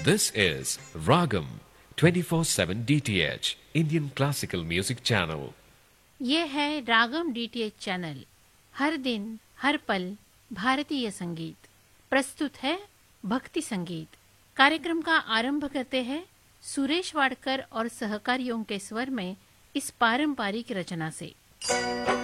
This is Ragam 24/7 DTH Indian Classical Music Channel. ये है रागम DTH channel. हर दिन हर पल भारतीय संगीत प्रस्तुत है। भक्ति संगीत कार्यक्रम का आरंभ करते हैं सुरेश वाडकर और सहकारियों के स्वर में इस पारंपरिक रचना से।